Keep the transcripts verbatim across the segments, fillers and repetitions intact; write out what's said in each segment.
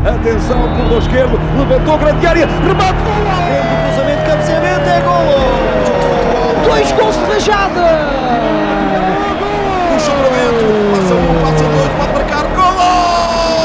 Atenção, corredor esquerdo, levantou grande área, remate, golo! Cruzamento, cabeceamento, é golo! Dois gols de Rajada! Puxa para dentro, passa um, passa dois, pode marcar, golo!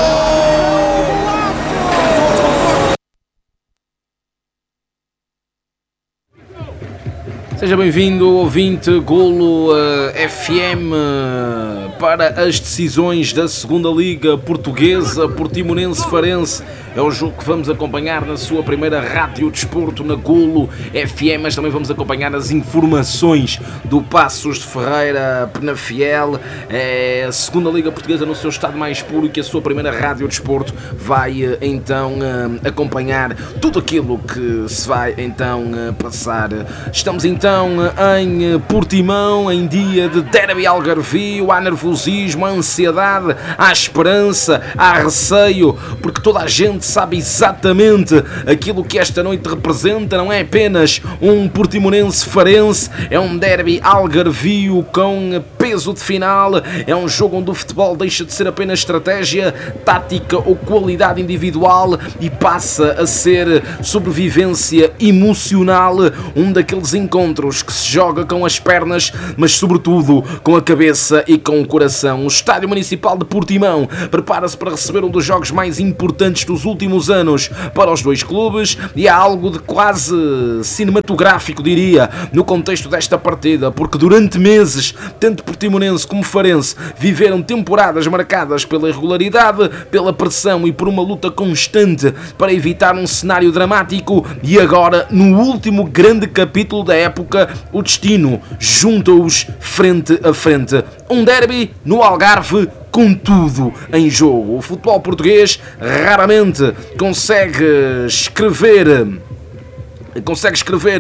Seja bem-vindo, ouvinte Golo uh, F M, uh, para as decisões da segunda Liga Portuguesa. Portimonense Farense é o jogo que vamos acompanhar na sua primeira rádio desporto na Golo F M, mas também vamos acompanhar as informações do Passos de Ferreira Penafiel. É a segunda Liga Portuguesa no seu estado mais puro, e que a sua primeira rádio desporto vai uh, então uh, acompanhar tudo aquilo que se vai então uh, passar. Estamos então em Portimão, em dia de derby algarvio. Há nervosismo, há ansiedade, há esperança, há receio, porque toda a gente sabe exatamente aquilo que esta noite representa. Não é apenas um Portimonense Farense, é um derby algarvio com peso de final. É um jogo onde o futebol deixa de ser apenas estratégia, tática ou qualidade individual e passa a ser sobrevivência emocional. Um daqueles encontros que se joga com as pernas, mas sobretudo com a cabeça e com o coração. O Estádio Municipal de Portimão prepara-se para receber um dos jogos mais importantes dos últimos anos para os dois clubes, e há algo de quase cinematográfico, diria, no contexto desta partida, porque durante meses, tanto Portimonense como Farense viveram temporadas marcadas pela irregularidade, pela pressão e por uma luta constante para evitar um cenário dramático, e agora, no último grande capítulo da época, o destino junta-os frente a frente. Um derby no Algarve com tudo em jogo. O futebol português raramente consegue escrever consegue escrever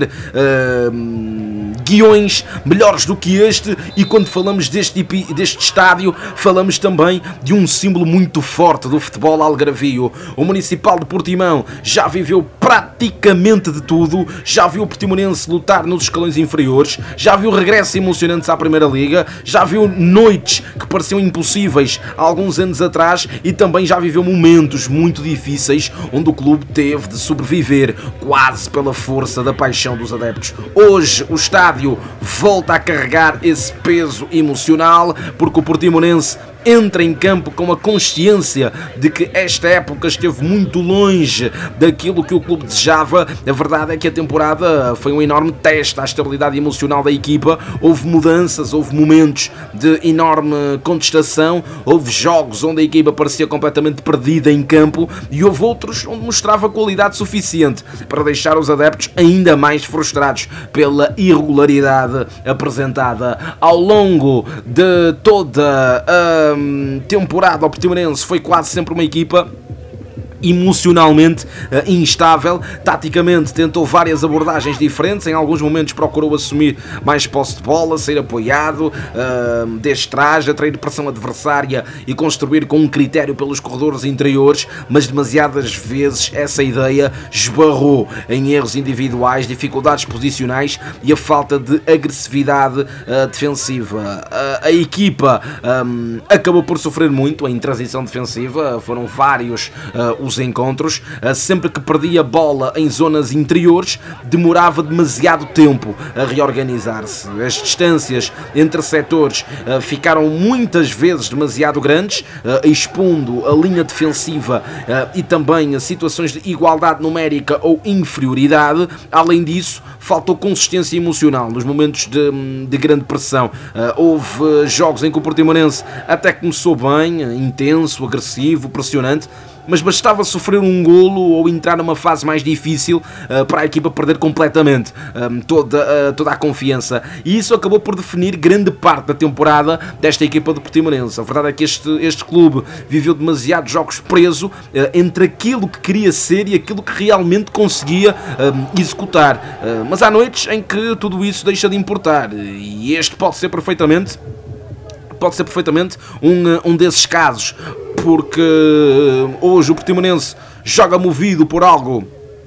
uh, guiões melhores do que este, e quando falamos deste, deste estádio, falamos também de um símbolo muito forte do futebol algarvio. O Municipal de Portimão já viveu praticamente de tudo, já viu o Portimonense lutar nos escalões inferiores, já viu regressos emocionantes à Primeira Liga, já viu noites que pareciam impossíveis há alguns anos atrás, e também já viveu momentos muito difíceis onde o clube teve de sobreviver quase pela força da paixão dos adeptos. Hoje o estádio volta a carregar esse peso emocional, porque o Portimonense entra em campo com a consciência de que esta época esteve muito longe daquilo que o clube desejava. A verdade é que a temporada foi um enorme teste à estabilidade emocional da equipa. Houve mudanças, houve momentos de enorme contestação, houve jogos onde a equipa parecia completamente perdida em campo, e houve outros onde mostrava qualidade suficiente para deixar os adeptos ainda mais frustrados pela irregularidade apresentada ao longo de toda a temporada. O Portimonense foi quase sempre uma equipa emocionalmente uh, instável. Taticamente tentou várias abordagens diferentes, em alguns momentos procurou assumir mais posse de bola, ser apoiado uh, desde trás, atrair pressão adversária e construir com um critério pelos corredores interiores, mas demasiadas vezes essa ideia esbarrou em erros individuais, dificuldades posicionais e a falta de agressividade uh, defensiva. Uh, a equipa um, acabou por sofrer muito em transição defensiva. Foram vários uh, os encontros, sempre que perdia bola em zonas interiores, demorava demasiado tempo a reorganizar-se. As distâncias entre setores uh, ficaram muitas vezes demasiado grandes, uh, expondo a linha defensiva uh, e também a situações de igualdade numérica ou inferioridade. Além disso, faltou consistência emocional nos momentos de, de grande pressão. Uh, houve uh, jogos em que o Portimonense até começou bem, uh, intenso, agressivo, pressionante, mas bastava sofrer um golo ou entrar numa fase mais difícil uh, para a equipa perder completamente um, toda, uh, toda a confiança, e isso acabou por definir grande parte da temporada desta equipa do Portimonense. A verdade é que este, este clube viveu demasiados jogos preso uh, entre aquilo que queria ser e aquilo que realmente conseguia uh, executar, uh, mas há noites em que tudo isso deixa de importar, e este pode ser perfeitamente pode ser perfeitamente um, um desses casos, porque hoje o Portimonense joga movido por algo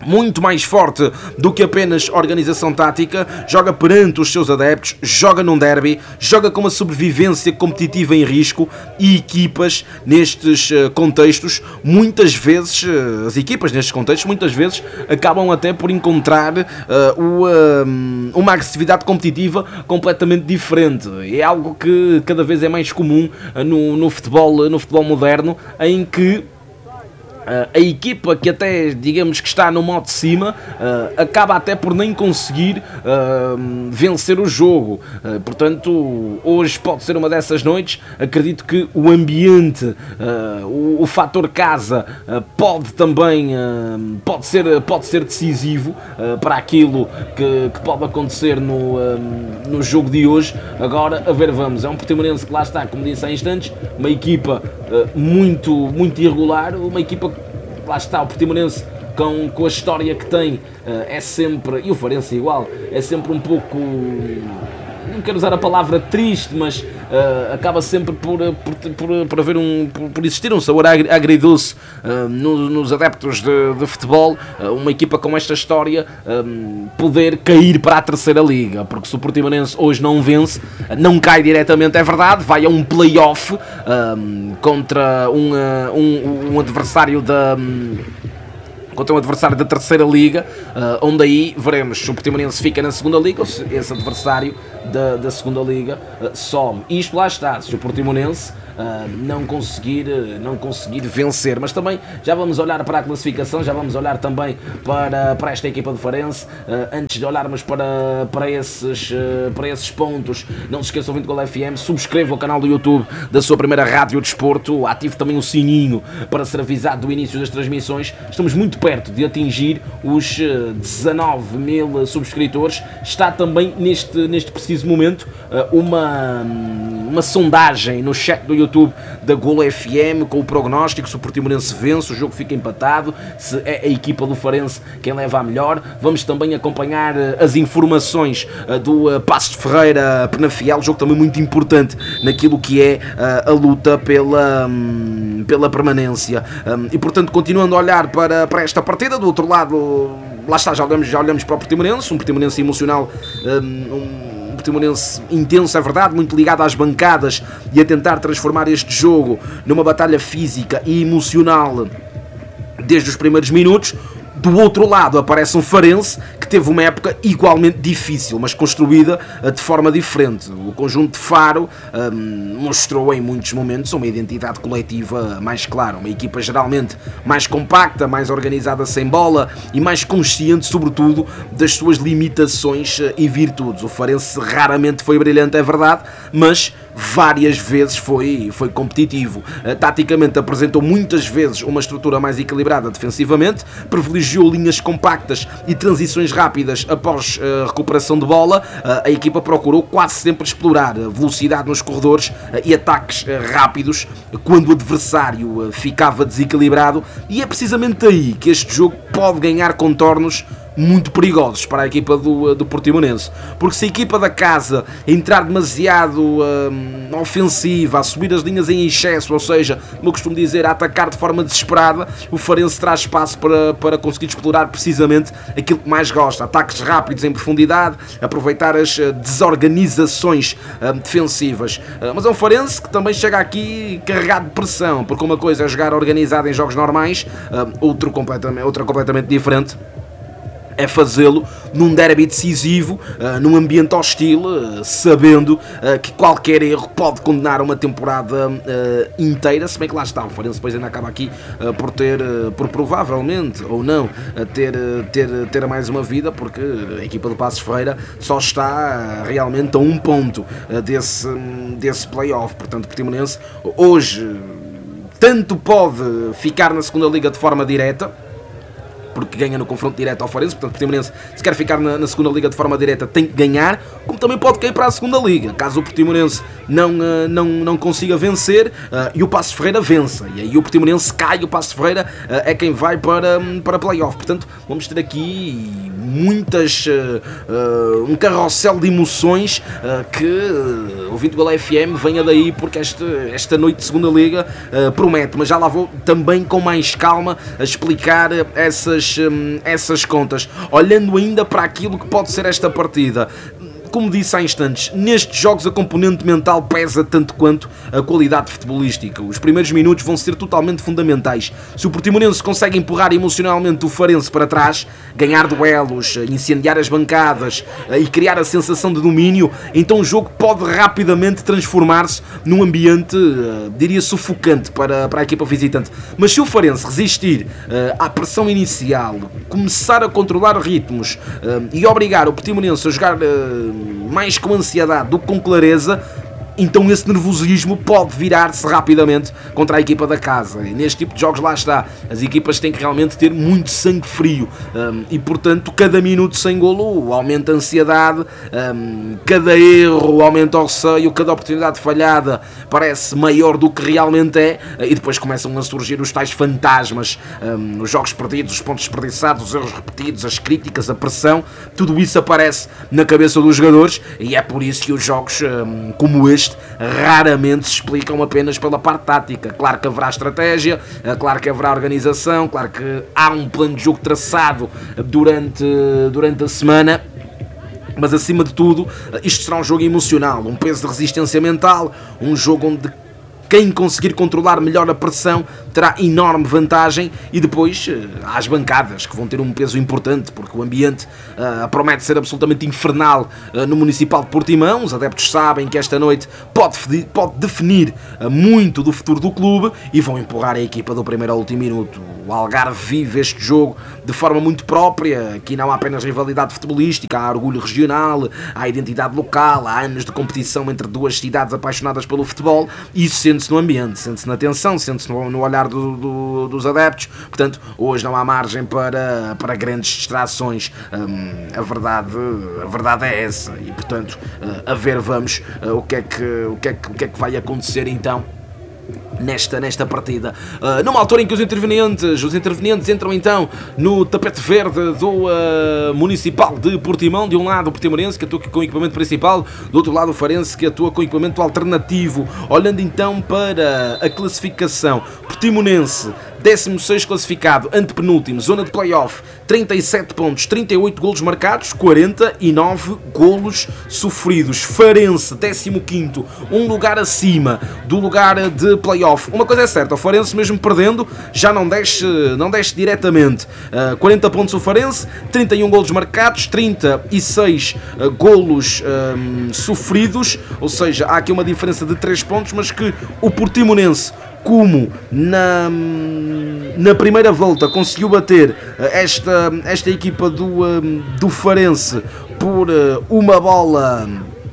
muito mais forte do que apenas organização tática, joga perante os seus adeptos, joga num derby, joga com uma sobrevivência competitiva em risco e equipas nestes contextos, muitas vezes, as equipas nestes contextos, muitas vezes acabam até por encontrar uh, o, uh, uma agressividade competitiva completamente diferente. É algo que cada vez é mais comum no, no, futebol, no futebol moderno, em que Uh, a equipa que até, digamos que está no modo de cima, uh, acaba até por nem conseguir uh, vencer o jogo. Uh, portanto, hoje pode ser uma dessas noites. Acredito que o ambiente, uh, o, o fator casa, uh, pode também uh, pode ser, pode ser decisivo uh, para aquilo que, que pode acontecer no, uh, no jogo de hoje. Agora, a ver, vamos. É um Portimonense que lá está, como disse há instantes, uma equipa uh, muito, muito irregular, uma equipa lá está, o Portimonense com, com a história que tem, uh, é sempre, e o Farense igual, é sempre um pouco, não quero usar a palavra triste, mas uh, acaba sempre por, por, por, por, haver um, por, por existir um sabor agridoce uh, no, nos adeptos de, de futebol, uh, uma equipa com esta história um, poder cair para a terceira liga, porque se o Portimonense hoje não vence, não cai diretamente, é verdade, vai a um play-off um, contra um, um, um adversário da... Um, contra um adversário da terceira liga, uh, onde aí veremos se o Portimonense fica na segunda liga ou se esse adversário da, da segunda liga uh, sobe. Isto lá está, se o Portimonense uh, não, conseguir, uh, não conseguir vencer. Mas também já vamos olhar para a classificação, já vamos olhar também para, para esta equipa do Farense. Uh, antes de olharmos para, para, esses, uh, para esses pontos, não se esqueçam, ouvinte Gol F M, subscreva o canal do YouTube da sua primeira rádio de desporto, ative também o sininho para ser avisado do início das transmissões. Estamos muito perto de atingir os dezanove mil subscritores. Está também neste, neste preciso momento uma, uma sondagem no chat do YouTube da Gol F M com o prognóstico, se o Portimonense vence, o jogo fica empatado, se é a equipa do Farense quem leva a melhor. Vamos também acompanhar as informações do Passos de Ferreira Penafiel, jogo também muito importante naquilo que é a luta pela, pela permanência. E portanto, continuando a olhar para, para esta partida, do outro lado, lá está, já olhamos, já olhamos para o Portimonense, um Portimonense emocional, um, um Portimonense intenso, é verdade, muito ligado às bancadas e a tentar transformar este jogo numa batalha física e emocional desde os primeiros minutos. Do outro lado aparece um Farense que teve uma época igualmente difícil, mas construída de forma diferente. O conjunto de Faro um, mostrou em muitos momentos uma identidade coletiva mais clara, uma equipa geralmente mais compacta, mais organizada sem bola e mais consciente, sobretudo, das suas limitações e virtudes. O Farense raramente foi brilhante, é verdade, mas várias vezes foi, foi competitivo. Uh, taticamente apresentou muitas vezes uma estrutura mais equilibrada defensivamente, privilegiou linhas compactas e transições rápidas após uh, recuperação de bola. Uh, a equipa procurou quase sempre explorar uh, velocidade nos corredores uh, e ataques uh, rápidos quando o adversário uh, ficava desequilibrado, e é precisamente aí que este jogo pode ganhar contornos muito perigosos para a equipa do, do Portimonense, porque se a equipa da casa entrar demasiado hum, ofensiva, a subir as linhas em excesso, ou seja, como eu costumo dizer, a atacar de forma desesperada, o Farense traz espaço para, para conseguir explorar precisamente aquilo que mais gosta, ataques rápidos em profundidade, aproveitar as desorganizações hum, defensivas. Uh, mas é um Farense que também chega aqui carregado de pressão, porque uma coisa é jogar organizado em jogos normais, hum, outro completamente, outra completamente diferente é fazê-lo num derby decisivo, uh, num ambiente hostil, uh, sabendo uh, que qualquer erro pode condenar uma temporada uh, inteira, se bem que lá está, o Farense depois ainda acaba aqui uh, por ter, uh, por provavelmente, ou não, uh, ter, uh, ter, ter mais uma vida, porque a equipa do Passos Ferreira só está uh, realmente a um ponto uh, desse, um, desse play-off. Portanto, o Portimonense hoje tanto pode ficar na segunda liga de forma direta, porque ganha no confronto direto ao Farense, portanto o Portimonense, se quer ficar na, na segunda liga de forma direta, tem que ganhar, como também pode cair para a segunda liga, caso o Portimonense não, uh, não, não consiga vencer uh, e o Passos Ferreira vença, e aí o Portimonense cai, o Passos Ferreira uh, é quem vai para, um, para play-off. Portanto, vamos ter aqui muitas, uh, uh, um carrossel de emoções uh, que uh, o Vinte Gol F M venha daí, porque esta, esta noite de segunda liga uh, promete, mas já lá vou também com mais calma a explicar essas essas, essas contas, olhando ainda para aquilo que pode ser esta partida. Como disse há instantes, nestes jogos a componente mental pesa tanto quanto a qualidade futebolística. Os primeiros minutos vão ser totalmente fundamentais. Se o Portimonense consegue empurrar emocionalmente o Farense para trás, ganhar duelos, incendiar as bancadas e criar a sensação de domínio, então o jogo pode rapidamente transformar-se num ambiente, diria, sufocante para, para a equipa visitante. Mas se o Farense resistir à pressão inicial, começar a controlar ritmos e obrigar o Portimonense a jogar mais com ansiedade do que com clareza, então esse nervosismo pode virar-se rapidamente contra a equipa da casa. E neste tipo de jogos, lá está, as equipas têm que realmente ter muito sangue frio, um, e portanto cada minuto sem golo aumenta a ansiedade, um, cada erro aumenta o receio, cada oportunidade falhada parece maior do que realmente é, e depois começam a surgir os tais fantasmas, um, os jogos perdidos, os pontos desperdiçados, os erros repetidos, as críticas, a pressão, tudo isso aparece na cabeça dos jogadores, e é por isso que os jogos um, como este raramente se explicam apenas pela parte tática. Claro que haverá estratégia, claro que haverá organização, claro que há um plano de jogo traçado durante, durante a semana, mas acima de tudo isto será um jogo emocional, um peso de resistência mental, um jogo onde quem conseguir controlar melhor a pressão terá enorme vantagem, e depois há as bancadas que vão ter um peso importante, porque o ambiente uh, promete ser absolutamente infernal uh, no Municipal de Portimão. Os adeptos sabem que esta noite pode, pode definir uh, muito do futuro do clube e vão empurrar a equipa do primeiro ao último minuto. O Algarve vive este jogo de forma muito própria. Aqui não há apenas rivalidade futebolística, há orgulho regional, há identidade local, há anos de competição entre duas cidades apaixonadas pelo futebol, e isso sente-se no ambiente, sente-se na tensão, sente-se no, no olhar do, do, dos adeptos. Portanto, hoje não há margem para, para grandes distrações. Hum, a, verdade, a verdade é essa, e portanto, uh, a ver vamos uh, o, que é que, o, que é que, o que é que vai acontecer então Nesta, nesta partida, uh, numa altura em que os intervenientes, os intervenientes entram então no tapete verde do uh, Municipal de Portimão. De um lado o Portimonense, que atua com o equipamento principal, do outro lado o Farense, que atua com o equipamento alternativo. Olhando então para a classificação, Portimonense décimo sexto classificado, antepenúltimo, zona de play-off, trinta e sete pontos, trinta e oito golos marcados, quarenta e nove golos sofridos. Farense, décimo quinto, um lugar acima do lugar de play-off. Uma coisa é certa, o Farense mesmo perdendo já não desce, não desce diretamente. Uh, quarenta pontos o Farense, trinta e um golos marcados, trinta e seis uh, golos um, sofridos, ou seja, há aqui uma diferença de três pontos, mas que o Portimonense, como na, na primeira volta conseguiu bater esta, esta equipa do, do Farense por uma bola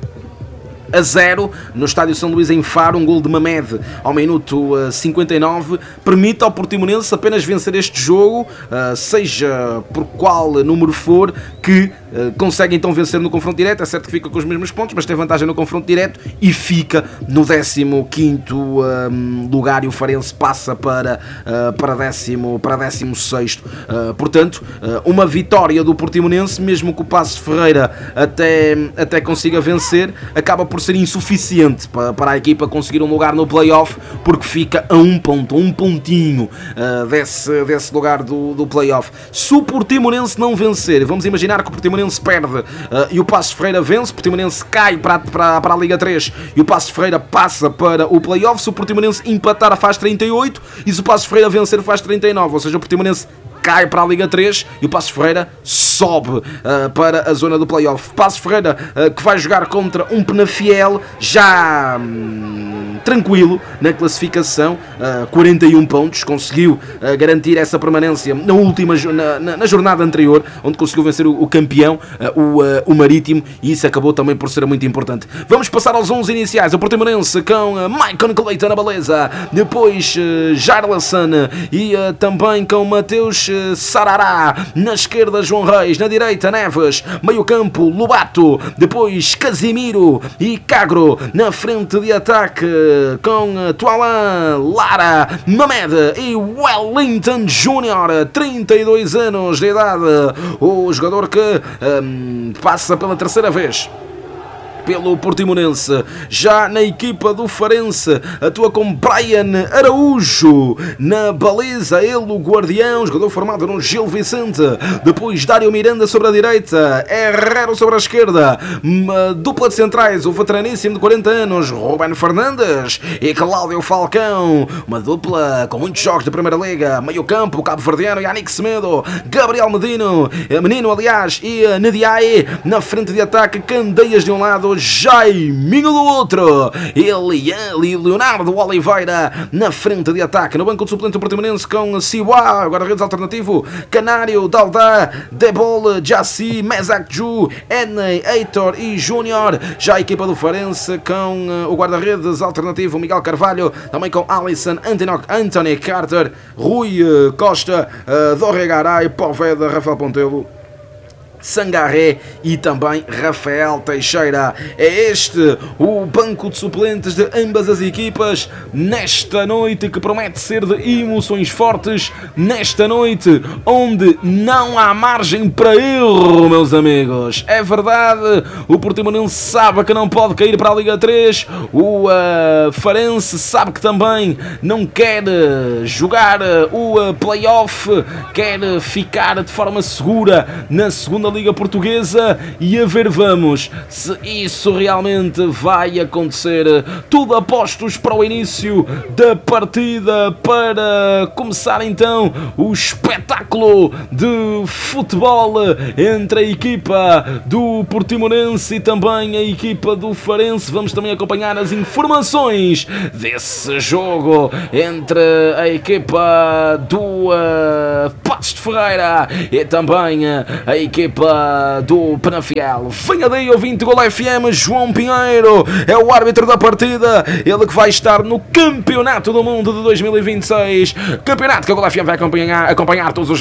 a zero no Estádio São Luís em Faro, um gol de Mamed ao minuto uh, cinquenta e nove, permite ao Portimonense apenas vencer este jogo, uh, seja por qual número for, que uh, consegue então vencer no confronto direto. É certo que fica com os mesmos pontos, mas tem vantagem no confronto direto e fica no décimo quinto um, lugar, e o Farense passa para, uh, para, décimo, para décimo sexto. Uh, portanto, uh, uma vitória do Portimonense, mesmo que o Passos Ferreira até, até consiga vencer, acaba por ser insuficiente para, para a equipa conseguir um lugar no play-off, porque fica a um ponto, um pontinho uh, desse, desse lugar do, do play-off. Se o Portimonense não vencer, vamos imaginar que o Portimonense perde uh, e o Passos Ferreira vence, o Portimonense cai para, para, para a Liga três e o Passos Ferreira passa para o play-off. Se o Portimonense empatar faz trinta e oito e se o Passos Ferreira vencer faz trinta e nove, ou seja, o Portimonense cai para a Liga três e o Passos Ferreira sobe uh, para a zona do play-off. Passos Ferreira uh, que vai jogar contra um Penafiel já hum, tranquilo na classificação, uh, quarenta e um pontos, conseguiu uh, garantir essa permanência na última na, na, na jornada anterior, onde conseguiu vencer o, o campeão, uh, o, uh, o Marítimo, e isso acabou também por ser muito importante. Vamos passar aos onze iniciais. O Portimonense com uh, Maicon Cleiton na baliza, depois uh, Jarlason e uh, também com Mateus Sarará, na esquerda João Reis, na direita Neves, meio campo Lobato, depois Casimiro e Cagro, na frente de ataque com Tualan, Lara, Mamed e Wellington Júnior, trinta e dois anos de idade, o jogador que hum, passa pela terceira vez pelo Portimonense. Já na equipa do Farense, atua com Brian Araújo na baliza, ele o guardião, jogador formado no Gil Vicente. Depois Dário Miranda sobre a direita, Herrero sobre a esquerda, uma dupla de centrais, o veteraníssimo de quarenta anos Ruben Fernandes e Cláudio Falcão, uma dupla com muitos jogos da Primeira Liga. Meio campo, cabo-verdiano Yannick Semedo, Gabriel Medino, Menino aliás, e Nediaye. Na frente de ataque, Candeias de um lado, Jaiminho do outro, ele e Leonardo Oliveira na frente de ataque. No banco de suplente, o Portimonense com Siwa, guarda-redes alternativo, Canário, Daldá, Debol, Jassi, Mesak Ju, Edney, Heitor e Júnior. Já a equipa do Farense com uh, o guarda-redes alternativo Miguel Carvalho, também com Alisson, Anthony Carter, Rui uh, Costa, uh, Dorregaray, Poveda, Rafael Pontelo, Sangaré e também Rafael Teixeira. É este o banco de suplentes de ambas as equipas nesta noite, que promete ser de emoções fortes, nesta noite onde não há margem para erro, meus amigos. É verdade, o Portimonense sabe que não pode cair para a Liga três, o uh, Farense sabe que também não quer jogar o uh, play-off, quer ficar de forma segura na segunda Liga Portuguesa, e a ver vamos se isso realmente vai acontecer. Tudo apostos para o início da partida, para começar então o espetáculo de futebol entre a equipa do Portimonense e também a equipa do Farense. Vamos também acompanhar as informações desse jogo entre a equipa do uh, Passos de Ferreira e também uh, a equipa do Penafiel. Venha daí, ouvinte Gol F M, João Pinheiro é o árbitro da partida, ele que vai estar no Campeonato do Mundo de dois mil e vinte e seis, campeonato que a Gol F M vai acompanhar, acompanhar todos os